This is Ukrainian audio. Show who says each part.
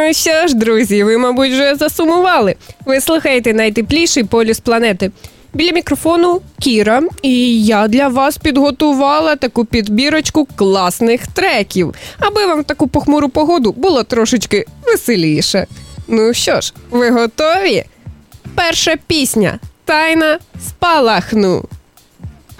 Speaker 1: Ну що ж, друзі, ви, мабуть, вже засумували. Ви слухаєте найтепліший полюс планети. Біля мікрофону Кіра, і я для вас підготувала таку підбірочку класних треків, аби вам в таку похмуру погоду було трошечки веселіше. Ну що ж, ви готові? Перша пісня «Тайна спалахну».